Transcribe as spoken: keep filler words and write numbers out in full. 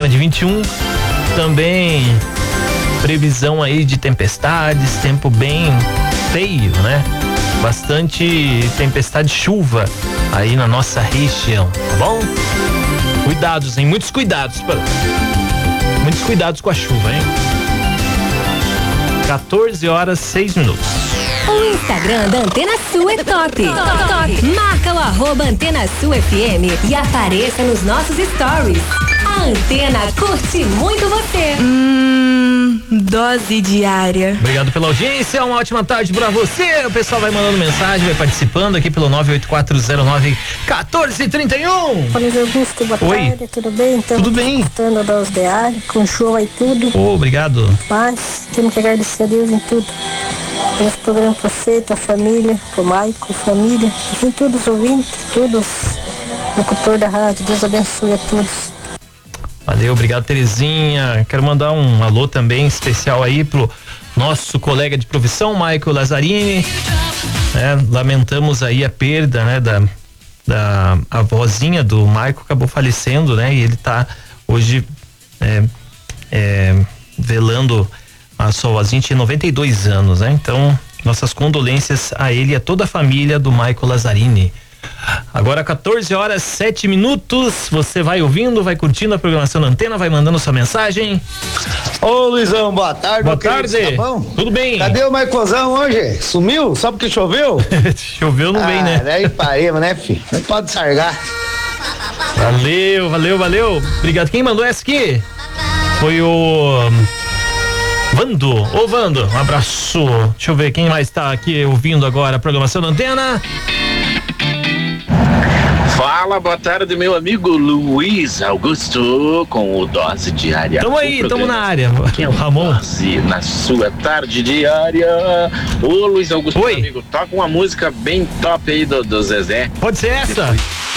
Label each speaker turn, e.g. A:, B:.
A: de vinte e um. Também previsão aí de tempestades, tempo bem feio, né? Bastante tempestade, chuva aí na nossa região, tá bom? Cuidados, hein? Muitos cuidados, pra... muitos cuidados com a chuva, hein? quatorze horas, seis minutos.
B: O Instagram da Antena Sul é top. top. Marca o arroba Antena Sul F M e apareça nos nossos stories. A Antena curte muito você.
C: Hum, dose diária.
A: Obrigado pela audiência, uma ótima tarde pra você. O pessoal vai mandando mensagem, vai participando aqui pelo nove oito quatro zero nove um quatro três um.
D: Luiz Augusto, boa
A: Oi.
D: tarde, tudo bem? Então,
A: tudo bem.
D: Escutando a dose diária, com chuva e tudo.
A: Oh, obrigado.
D: Mas temos que agradecer a Deus em tudo. Esse programa pra você, tua família, pro Maico, família, enfim, todos os ouvintes, todos locutor da rádio, Deus abençoe a todos.
A: Valeu, obrigado, Terezinha. Quero mandar um alô também especial aí pro nosso colega de profissão, Michael Lazzarini. É, lamentamos aí a perda, né, da, da avózinha do Michael, acabou falecendo, né, e ele tá hoje é, é, velando a sua avózinha, tinha noventa e dois anos, né? Então, nossas condolências a ele e a toda a família do Michael Lazzarini. Agora quatorze horas, sete minutos. Você vai ouvindo, vai curtindo a programação da Antena, vai mandando sua mensagem.
E: Ô Luizão, boa tarde.
A: Boa tarde.
E: Querido, tá bom?
A: Tudo bem?
E: Cadê o Maicozão hoje? Sumiu? Só porque choveu?
A: Choveu não
E: ah,
A: vem, né?
E: Daí paremos, né, filho? Não pode sargar.
A: Valeu, valeu, valeu. Obrigado. Quem mandou essa aqui? Foi o Vando. Ô Vando, um abraço. Deixa eu ver quem mais tá aqui ouvindo agora a programação da Antena.
F: Fala, boa tarde, meu amigo Luiz Augusto, com o Dose Diária.
A: Tamo aí, tamo na área.
F: Que é o
A: Ramon.
F: Dose na sua tarde diária. Ô Luiz Augusto,
A: Oi.
F: meu amigo, toca uma música bem top aí do, do Zezé.
A: Pode ser essa?
F: Depois